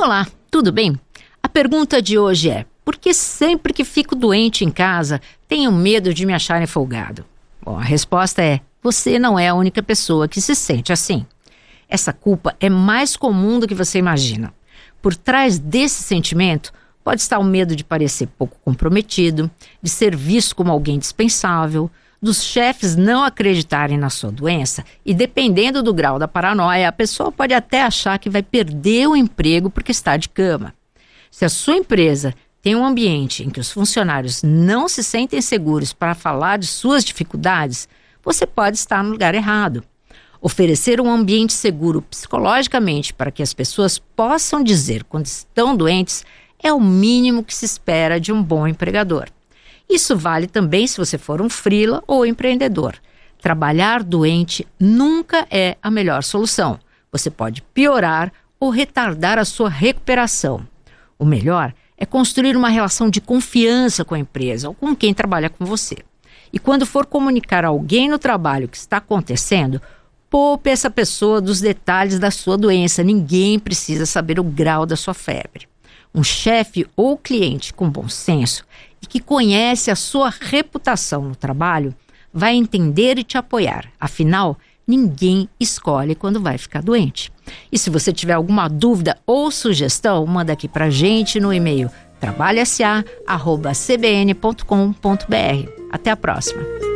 Olá, tudo bem? A pergunta de hoje é: por que sempre que fico doente em casa tenho medo de me acharem folgado? Bom, a resposta é: você não é a única pessoa que se sente assim. Essa culpa é mais comum do que você imagina. Por trás desse sentimento pode estar o medo de parecer pouco comprometido, de ser visto como alguém dispensável, dos chefes não acreditarem na sua doença e, dependendo do grau da paranoia, a pessoa pode até achar que vai perder o emprego porque está de cama. Se a sua empresa tem um ambiente em que os funcionários não se sentem seguros para falar de suas dificuldades, você pode estar no lugar errado. Oferecer um ambiente seguro psicologicamente para que as pessoas possam dizer quando estão doentes é o mínimo que se espera de um bom empregador. Isso vale também se você for um freela ou empreendedor. Trabalhar doente nunca é a melhor solução. Você pode piorar ou retardar a sua recuperação. O melhor é construir uma relação de confiança com a empresa ou com quem trabalha com você. E quando for comunicar a alguém no trabalho o que está acontecendo, poupe essa pessoa dos detalhes da sua doença. Ninguém precisa saber o grau da sua febre. Um chefe ou cliente com bom senso e que conhece a sua reputação no trabalho vai entender e te apoiar. Afinal, ninguém escolhe quando vai ficar doente. E se você tiver alguma dúvida ou sugestão, manda aqui pra gente no e-mail trabalhosa@cbn.com.br. Até a próxima.